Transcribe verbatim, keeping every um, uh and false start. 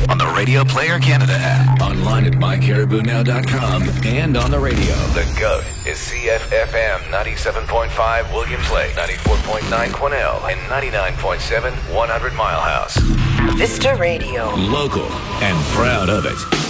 on the Radio Player Canada app, online at my caribou now dot com, and on the radio. The GOAT is C F F M ninety-seven point five Williams Lake, ninety-four point nine Quesnel, and ninety-nine point seven one hundred Mile House. Vista Radio. Local and proud of it.